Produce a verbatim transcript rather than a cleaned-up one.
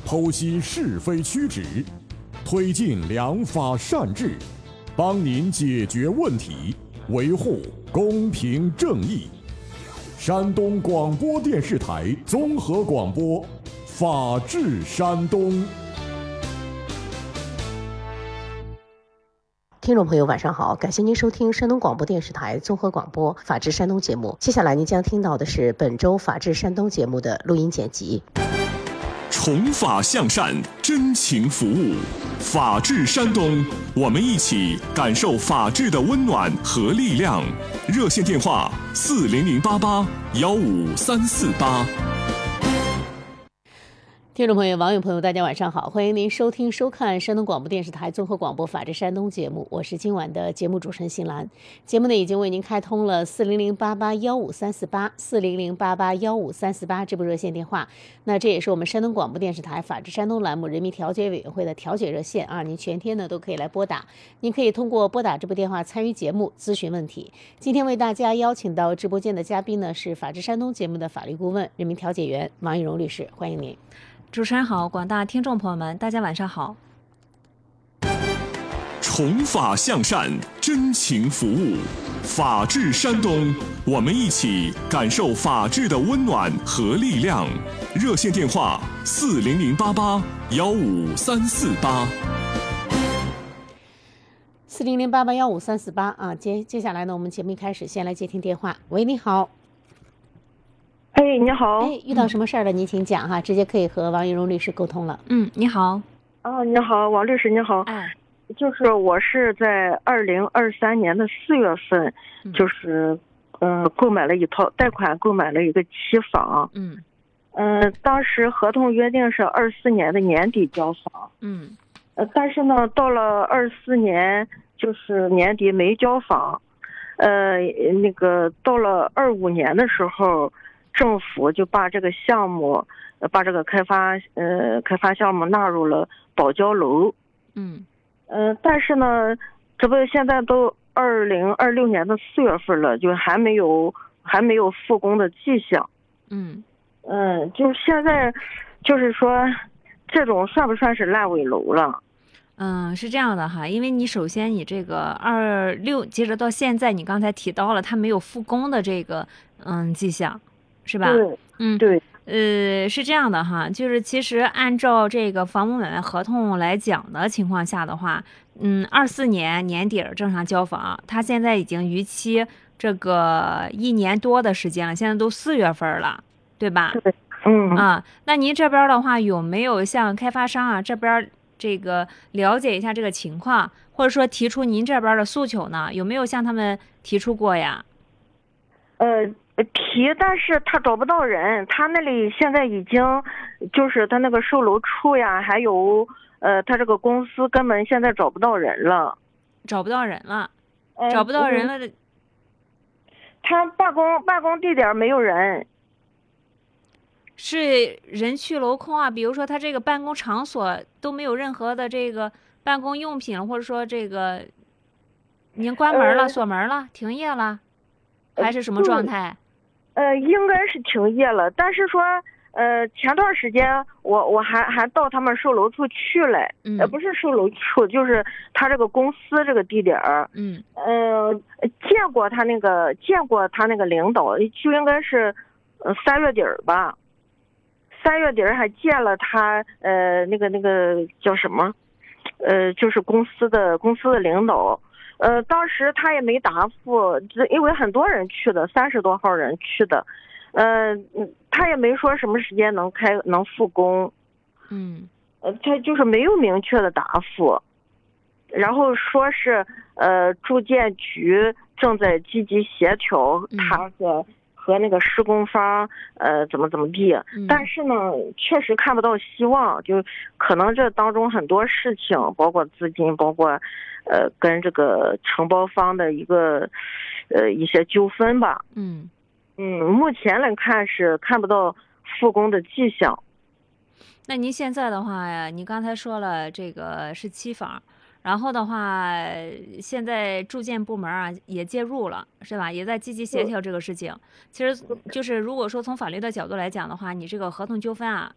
剖析是非曲直，推进良法善治，帮您解决问题，维护公平正义。山东广播电视台综合广播，法治山东。 听众朋友晚上好，感谢您收听山东广播电视台综合广播法治山东节目。接下来您将听到的是本周法治山东节目的录音剪辑。 从法向善，真情服务，法治山东，我们一起感受法治的温暖和力量。热线电话四零零八八幺五三四八。 听众朋友、网友朋友，大家晚上好，欢迎您收听、收看山东广播电视台综合广播法治山东节目，我是今晚的节目主持人辛兰。节目呢已经为您开通了四零零八八幺五三四八、四零零八八幺五三四八这部热线电话。那这也是我们山东广播电视台法治山东栏目人民调解委员会的调解热线啊，您全天呢都可以来拨打。您可以通过拨打这部电话参与节目咨询问题。今天为大家邀请到直播间的嘉宾呢是法治山东节目的法律顾问、人民调解员王玉荣律师，欢迎您。 主持人好，广大听众朋友们，大家晚上好。 从法向善，真情服务，法治山东，我们一起感受法治的温暖和力量。热线电话四零零八八幺五三四八。 四零零八八幺五三四八啊，接接下来呢，我们节目一开始先来接听电话。喂，你好。 哎，你好。 哎，遇到什么事儿了？您请讲哈，直接可以和王玉荣律师沟通了。 嗯，你好。 哦，你好，王律师，你好。 哎， 就是我是在二零二三年的四月份，嗯、就是嗯、呃、购买了一套贷款，购买了一个期房。 嗯嗯、呃，当时合同约定是二四年的年底交房。 嗯。 呃，但是呢，到了二四年就是年底没交房，呃，那个到了二五年的时候。政府就把这个项目，把这个开发呃开发项目纳入了保交楼。 嗯， 呃，但是呢，这不现在都二零二六年的四月份了，就还没有还没有复工的迹象。 嗯嗯、呃，就现在，就是说，这种算不算是烂尾楼了？ 嗯，是这样的哈，因为你首先你这个二六，接着到现在，你刚才提到了它没有复工的这个嗯迹象。是吧？ 对， 嗯， 对， 呃，是这样的哈，就是其实按照这个房屋买卖合同来讲的情况下的话，嗯，二四年年底正常交房，他现在已经逾期这个一年多的时间了，现在都四月份了，对吧？ 对，嗯啊，那您这边的话有没有向开发商啊这边这个了解一下这个情况，或者说提出您这边的诉求呢？有没有向他们提出过呀？ 呃。提，但是他找不到人，他那里现在已经，就是他那个售楼处呀，还有呃，他这个公司根本现在找不到人了， 找不到人了， 呃、 找不到人了的、嗯。 他办公办公地点没有人， 是人去楼空啊。比如说他这个办公场所都没有任何的这个办公用品，或者说这个已经关门了、呃、锁门了、停业了，还是什么状态？ 呃，应该是停业了，但是说，呃，前段时间我我还还到他们售楼处去了， 嗯， 呃，不是售楼处，就是他这个公司这个地点儿， 嗯， 呃，见过他那个见过他那个领导，就应该是，呃，三月底儿吧，三月底儿还见了他，呃，那个那个叫什么，呃，就是公司的公司的领导。呃，当时他也没答复，因为很多人去的，三十多号人去的，呃，他也没说什么时间能开能复工， 嗯， 呃，他就是没有明确的答复，然后说是呃住建局正在积极协调他和、嗯、和那个施工方呃怎么怎么地、 嗯， 但是呢，确实看不到希望，就可能这当中很多事情，包括资金，包括。呃，跟这个承包方的一个呃一些纠纷吧， 嗯嗯，目前来看是看不到复工的迹象。 那您现在的话呀，你刚才说了这个是期房，然后的话，现在住建部门啊也介入了，是吧？也在积极协调这个事情。其实就是如果说从法律的角度来讲的话，你这个合同纠纷啊，